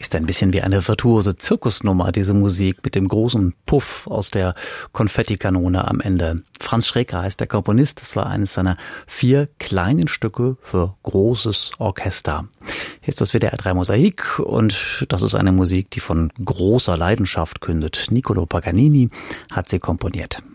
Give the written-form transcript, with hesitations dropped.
Ist ein bisschen wie eine virtuose Zirkusnummer, diese Musik mit dem großen Puff aus der Konfettikanone am Ende. Franz Schreker heißt der Komponist. Das war eines seiner 4 kleinen Stücke für großes Orchester. Hier ist das WDR 3 Mosaik und das ist eine Musik, die von großer Leidenschaft kündet. Niccolò Paganini hat sie komponiert.